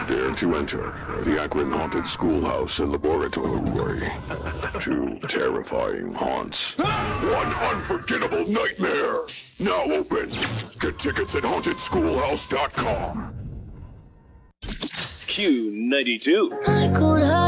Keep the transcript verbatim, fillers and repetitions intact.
Dare to enter the Akron Haunted Schoolhouse and Laboratory. Two terrifying haunts. One unforgettable nightmare. Now open. Get tickets at haunted schoolhouse dot com. Q ninety-two. I could have